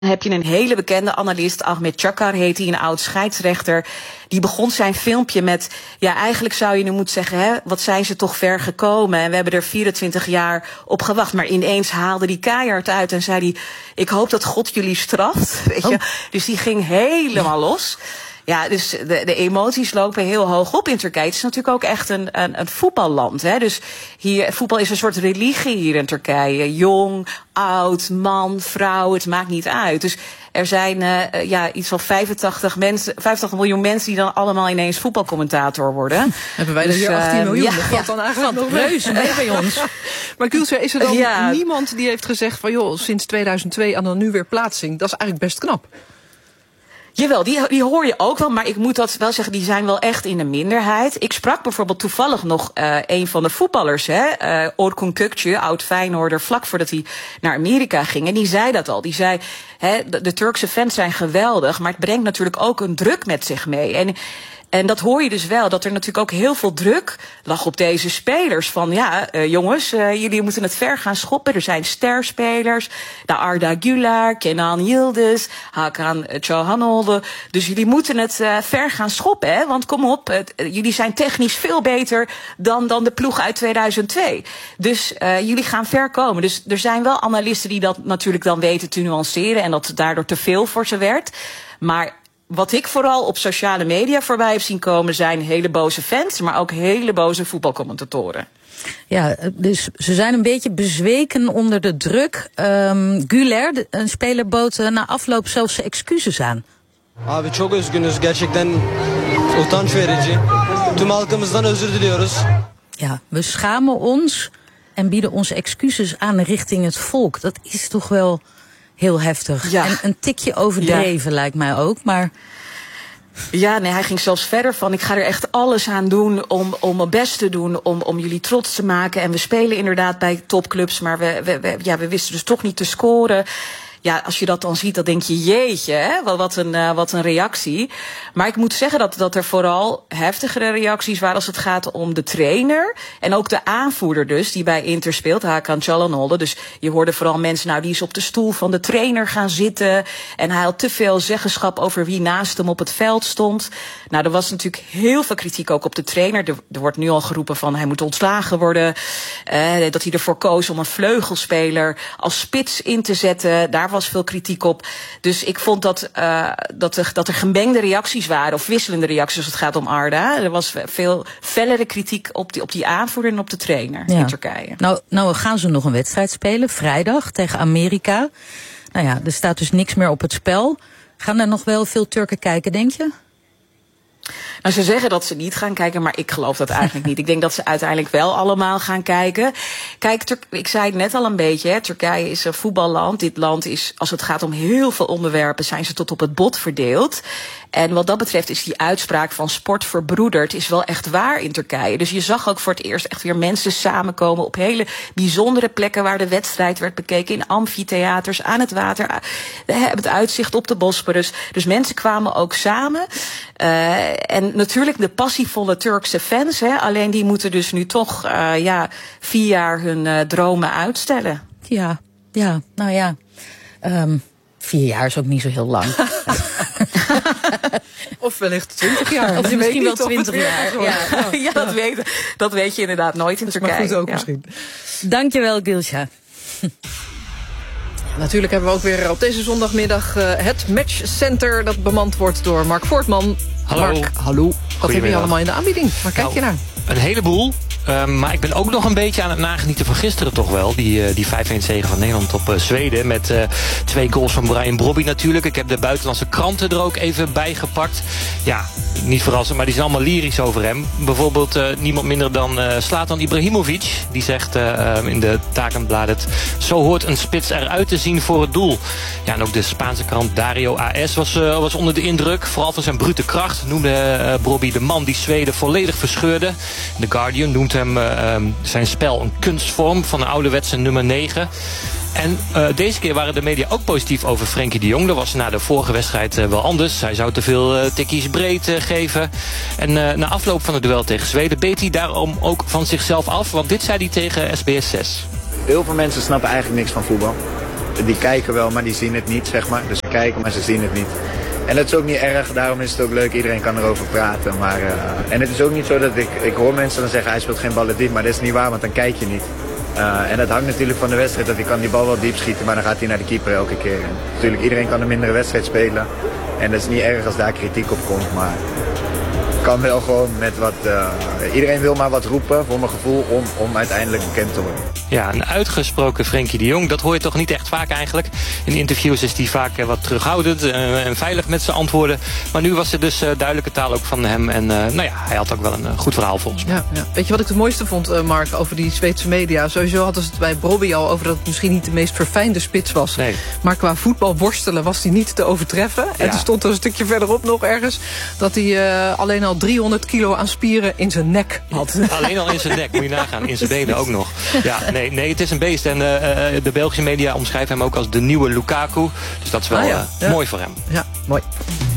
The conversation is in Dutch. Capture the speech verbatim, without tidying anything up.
heb je een hele bekende analist, Ahmed Chakar heet hij, een oud scheidsrechter. Die begon zijn filmpje met, ja, eigenlijk zou je nu moeten zeggen, hè, wat zijn ze toch ver gekomen. En we hebben er vierentwintig jaar op gewacht. Maar ineens haalde die keihard uit en zei hij, ik hoop dat God jullie straft. Weet je? Oh. Dus die ging helemaal los. Ja, dus de, de emoties lopen heel hoog op in Turkije. Het is natuurlijk ook echt een, een, een voetballand. Hè? Dus hier, voetbal is een soort religie hier in Turkije. Jong, oud, man, vrouw, het maakt niet uit. Dus er zijn uh, ja, iets van vijfentachtig, mensen, vijfentachtig miljoen mensen die dan allemaal ineens voetbalcommentator worden. Hebben wij dus, er hier achttien miljoen? Ja, dat valt dan eigenlijk nog reuze mee bij ons. Maar Gülşah, is er dan ja. niemand die heeft gezegd van joh, sinds tweeduizend twee en dan nu weer plaatsing? Dat is eigenlijk best knap. Jawel, die, die hoor je ook wel, maar ik moet dat wel zeggen, die zijn wel echt in de minderheid. Ik sprak bijvoorbeeld toevallig nog uh, een van de voetballers, hè, uh, Orkun Kökçü, oud Feyenoorder, vlak voordat hij naar Amerika ging. En die zei dat al. Die zei, hè, de, de Turkse fans zijn geweldig, maar het brengt natuurlijk ook een druk met zich mee. En En dat hoor je dus wel, dat er natuurlijk ook heel veel druk lag op deze spelers. Van ja, uh, jongens, uh, jullie moeten het ver gaan schoppen. Er zijn sterspelers, de Arda Güler, Kenan Yıldız, Hakan Çalhanoğlu. Dus jullie moeten het uh, ver gaan schoppen, hè? Want kom op, het, uh, jullie zijn technisch veel beter dan, dan de ploeg uit tweeduizend twee. Dus uh, jullie gaan ver komen. Dus er zijn wel analisten die dat natuurlijk dan weten te nuanceren en dat het daardoor te veel voor ze werd. Maar wat ik vooral op sociale media voorbij heb zien komen zijn hele boze fans, maar ook hele boze voetbalcommentatoren. Ja, dus ze zijn een beetje bezweken onder de druk. Um, Güler, een speler, bood na afloop zelfs zijn excuses aan. Abi çok üzgünüz, gerçekten utanç verici. Tüm halkımızdan özür diliyoruz. Ja, we schamen ons en bieden onze excuses aan richting het volk. Dat is toch wel heel heftig. Ja. En een tikje overdreven, ja, lijkt mij ook, maar ja, nee, hij ging zelfs verder van, ik ga er echt alles aan doen om, om mijn best te doen, om, om jullie trots te maken. En we spelen inderdaad bij topclubs, maar we, we, we, ja, we wisten dus toch niet te scoren. Ja, als je dat dan ziet, dan denk je, jeetje, hè, wat een, uh, wat een reactie. Maar ik moet zeggen dat, dat er vooral heftigere reacties waren als het gaat om de trainer. En ook de aanvoerder dus, die bij Inter speelt, Hakan Çalhanoğlu. Dus je hoorde vooral mensen, nou, die is op de stoel van de trainer gaan zitten. En hij had te veel zeggenschap over wie naast hem op het veld stond. Nou, er was natuurlijk heel veel kritiek ook op de trainer. Er, er wordt nu al geroepen van, hij moet ontslagen worden. Uh, dat hij ervoor koos om een vleugelspeler als spits in te zetten. Daar was veel kritiek op. Dus ik vond dat, uh, dat, er, dat er gemengde reacties waren, of wisselende reacties als het gaat om Arda. Er was veel fellere kritiek op die, op die aanvoerder en op de trainer, ja, in Turkije. Nou, nou gaan ze nog een wedstrijd spelen, vrijdag tegen Amerika. Nou ja, er staat dus niks meer op het spel. Gaan er nog wel veel Turken kijken, denk je? Nou, ze zeggen dat ze niet gaan kijken, maar ik geloof dat eigenlijk niet. Ik denk dat ze uiteindelijk wel allemaal gaan kijken. Kijk, Tur- ik zei het net al een beetje, hè, Turkije is een voetballand. Dit land is, als het gaat om heel veel onderwerpen, zijn ze tot op het bot verdeeld. En wat dat betreft is die uitspraak van sport verbroederd is wel echt waar in Turkije. Dus je zag ook voor het eerst echt weer mensen samenkomen op hele bijzondere plekken waar de wedstrijd werd bekeken. In amfitheaters, aan het water, het uitzicht op de Bosporus. Dus mensen kwamen ook samen. Uh, en natuurlijk de passievolle Turkse fans, hè, alleen die moeten dus nu toch uh, ja, vier jaar hun uh, dromen uitstellen. Ja, ja, nou ja. Um, vier jaar is ook niet zo heel lang. Of wellicht twintig jaar. Of misschien wel twintig jaar. Ja, ja, ja, dat, weet, dat weet je inderdaad nooit in Turkije. Maar goed ook ja. misschien. Dankjewel, Gülşah. Natuurlijk hebben we ook weer op deze zondagmiddag uh, het matchcenter dat bemand wordt door Mark Voortman. Hallo. Mark, hallo. Wat heb je allemaal in de aanbieding? Waar kijk nou, je naar? Een heleboel. Uh, maar ik ben ook nog een beetje aan het nagenieten van gisteren toch wel. Die, uh, die vijf-een zege van Nederland op uh, Zweden. Met uh, twee goals van Brian Brobby natuurlijk. Ik heb de buitenlandse kranten er ook even bij gepakt. Ja, niet verrassend, maar die zijn allemaal lyrisch over hem. Bijvoorbeeld uh, niemand minder dan uh, Zlatan Ibrahimovic. Die zegt uh, uh, in de Takenbladet: zo hoort een spits eruit te zien voor het doel. Ja, en ook de Spaanse krant Dario A S was, uh, was onder de indruk. Vooral van zijn brute kracht noemde uh, Brobby de man die Zweden volledig verscheurde. The Guardian noemt hem uh, um, zijn spel een kunstvorm van een ouderwetse nummer negen. En uh, deze keer waren de media ook positief over Frenkie de Jong. Dat was na de vorige wedstrijd uh, wel anders. Hij zou te veel uh, tikkies breed uh, geven. En uh, na afloop van het duel tegen Zweden beet hij daarom ook van zichzelf af. Want dit zei hij tegen S B S zes. Heel veel mensen snappen eigenlijk niks van voetbal. die kijken wel, maar die zien het niet, zeg maar. Dus ze kijken, maar ze zien het niet. En dat is ook niet erg, daarom is het ook leuk, iedereen kan erover praten. Maar, uh, en het is ook niet zo dat ik, ik hoor mensen dan zeggen, hij speelt geen ballen diep, maar dat is niet waar, want dan kijk je niet. Uh, en dat hangt natuurlijk van de wedstrijd, dat hij kan die bal wel diep schieten, maar dan gaat hij naar de keeper elke keer. En natuurlijk, iedereen kan een mindere wedstrijd spelen. En dat is niet erg als daar kritiek op komt, maar kan wel gewoon met wat... Uh, iedereen wil maar wat roepen, voor mijn gevoel, om, om uiteindelijk bekend te worden. Ja, een uitgesproken Frenkie de Jong, dat hoor je toch niet echt vaak eigenlijk. In interviews is hij vaak uh, wat terughoudend uh, en veilig met zijn antwoorden. Maar nu was er dus uh, duidelijke taal ook van hem. En uh, nou ja, hij had ook wel een uh, goed verhaal volgens mij. Ja, ja. Weet je wat ik het mooiste vond, uh, Mark, over die Zweedse media? Sowieso hadden ze het bij Brobbey al over dat het misschien niet de meest verfijnde spits was. Nee. Maar qua voetbal worstelen was hij niet te overtreffen. Ja. En er stond er een stukje verderop nog ergens dat hij uh, alleen al driehonderd kilo aan spieren in zijn nek had. Alleen al in zijn nek, moet je nagaan. In zijn benen ook nog. Ja, nee, nee, het is een beest. En uh, de Belgische media omschrijven hem ook als de nieuwe Lukaku. Dus dat is wel ah, ja. Uh, ja. mooi voor hem. Ja, mooi.